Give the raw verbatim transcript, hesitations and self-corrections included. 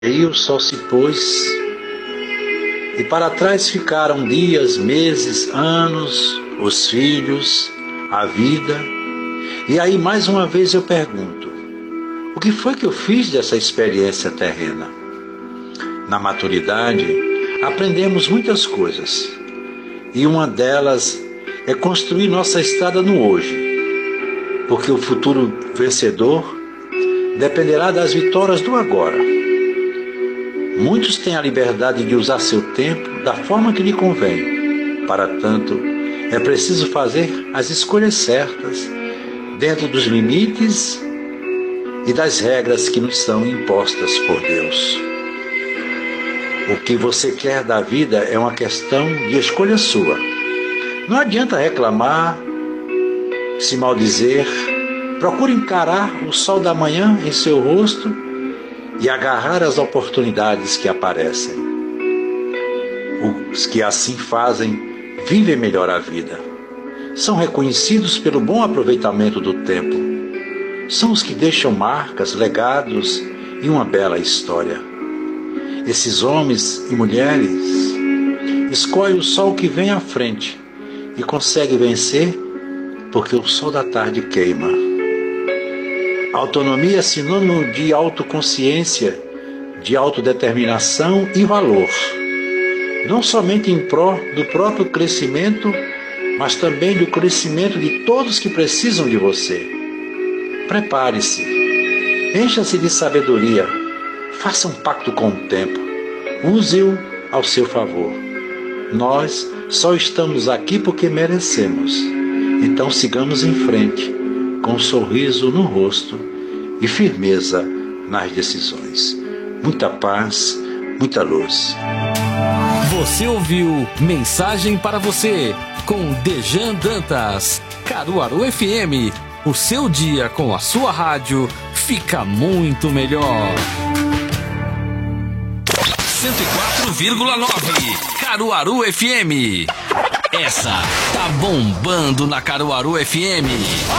Aí o sol se pôs e para trás ficaram dias, meses, anos, os filhos, a vida. E aí mais uma vez eu pergunto, o que foi que eu fiz dessa experiência terrena? Na maturidade, aprendemos muitas coisas e uma delas é construir nossa estrada no hoje, porque o futuro vencedor dependerá das vitórias do agora. Muitos têm a liberdade de usar seu tempo da forma que lhe convém. Para tanto, é preciso fazer as escolhas certas, dentro dos limites e das regras que nos são impostas por Deus. O que você quer da vida é uma questão de escolha sua. Não adianta reclamar, se maldizer. Procure encarar o sol da manhã em seu rosto e agarrar as oportunidades que aparecem. Os que assim fazem vivem melhor a vida. São reconhecidos pelo bom aproveitamento do tempo. São os que deixam marcas, legados e uma bela história. Esses homens e mulheres escolhem o sol que vem à frente e conseguem vencer porque o sol da tarde queima. Autonomia é sinônimo de autoconsciência, de autodeterminação e valor. Não somente em pró do próprio crescimento, mas também do crescimento de todos que precisam de você. Prepare-se, encha-se de sabedoria, faça um pacto com o tempo, use-o ao seu favor. Nós só estamos aqui porque merecemos, então sigamos em frente, com um sorriso no rosto e firmeza nas decisões. Muita paz, muita luz. Você ouviu Mensagem para Você, com Dejan Dantas, Caruaru F M. O seu dia com a sua rádio fica muito melhor. cento e quatro vírgula nove Caruaru F M. Essa tá bombando na Caruaru F M.